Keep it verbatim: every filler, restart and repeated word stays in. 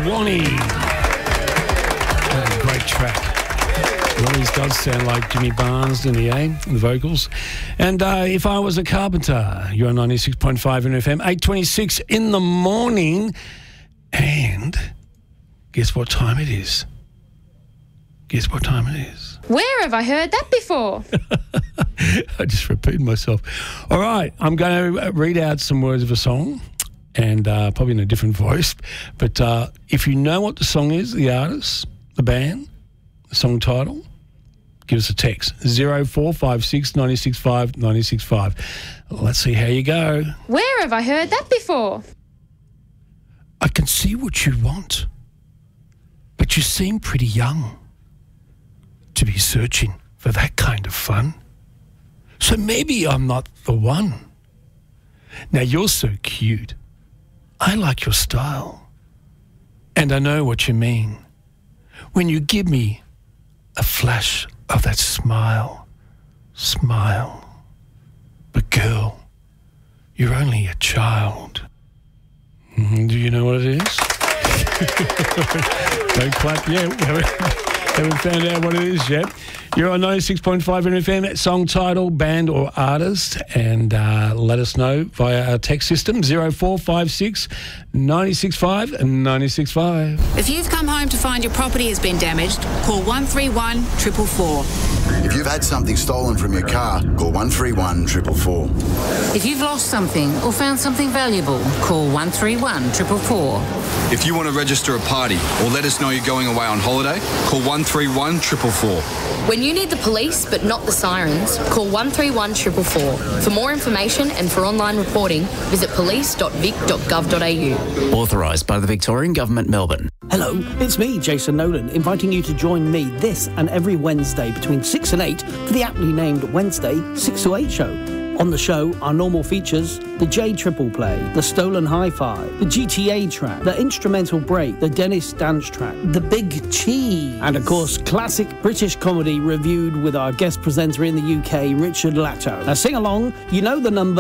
Swanee. What a great track. It always does sound like Jimmy Barnes, doesn't he, eh? The vocals. And uh, If I Was a Carpenter, you're on ninety-six point five in F M, eight twenty-six in the morning. And guess what time it is? Guess what time it is? Where have I heard that before? I just repeated myself. All right, I'm going to read out some words of a song, and uh, probably in a different voice. But uh, if you know what the song is, the artist, the band, the song title, give us a text. zero four five six nine six five nine six five. Let's see how you go. Where have I heard that before? I can see what you want, but you seem pretty young to be searching for that kind of fun. So maybe I'm not the one. Now you're so cute. I like your style. And I know what you mean when you give me a flash of that smile. Smile. But girl, you're only a child. Mm, do you know what it is? Don't clap yet. Haven't found out what it is yet. You're on ninety-six point five in F M. Song title, band or artist, and uh, let us know via our text system zero four five six nine six five nine six five. If you've come home to find your property has been damaged, call one three one four four four. If you've had something stolen from your car, call one three one four four four. If you've lost something or found something valuable, call one three one four four four. If you want to register a party or let us know you're going away on holiday, call one three one four four four. When you need the police but not the sirens, call one three one four four four. For more information and for online reporting, visit police dot vic dot gov dot a u. Authorised by the Victorian Government, Melbourne. Hello, it's me, Jason Nolan, inviting you to join me this and every Wednesday between six and eight for the aptly named Wednesday six to eight show. On the show, our normal features, the J Triple Play, the Stolen Hi-Fi, the G T A track, the Instrumental Break, the Dennis Dance track, the Big Cheese, and of course, classic British comedy reviewed with our guest presenter in the U K, Richard Latto. Now sing along, you know the number.